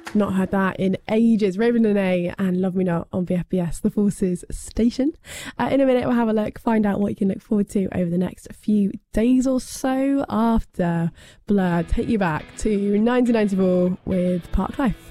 Not heard that in ages. Raven Lenae and Love Me Not on VFBS, The Forces station. In a minute, we'll have a look, find out what you can look forward to over the next few days or so after Blur take you back to 1994 with Park Life.